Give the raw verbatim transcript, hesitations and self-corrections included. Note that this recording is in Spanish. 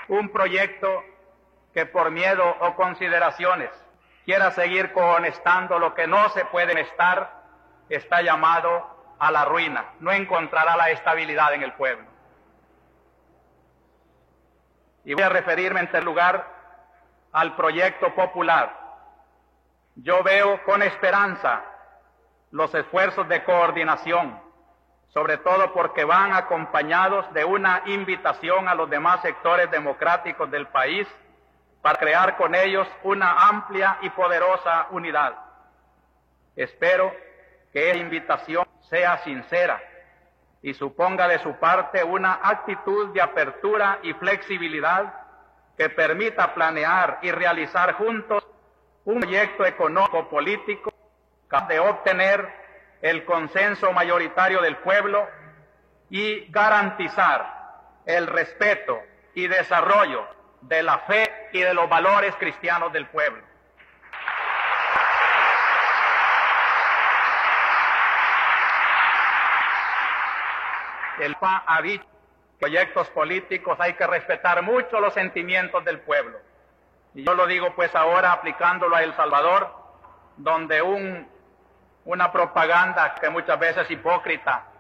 un proyecto que por miedo o consideraciones quiera seguir cohonestando lo que no se puede honestar, está llamado a la ruina, no encontrará la estabilidad en el pueblo. Y voy a referirme en tercer lugar al proyecto popular. Yo veo con esperanza los esfuerzos de coordinación, sobre todo porque van acompañados de una invitación a los demás sectores democráticos del país para crear con ellos una amplia y poderosa unidad. Espero que esa invitación sea sincera y suponga de su parte una actitud de apertura y flexibilidad que permita planear y realizar juntos un proyecto económico-político capaz de obtener el consenso mayoritario del pueblo y garantizar el respeto y desarrollo de la fe y de los valores cristianos del pueblo. El P A ha dicho que en proyectos políticos hay que respetar mucho los sentimientos del pueblo. Y yo lo digo pues ahora aplicándolo a El Salvador, donde un, una propaganda que muchas veces es hipócrita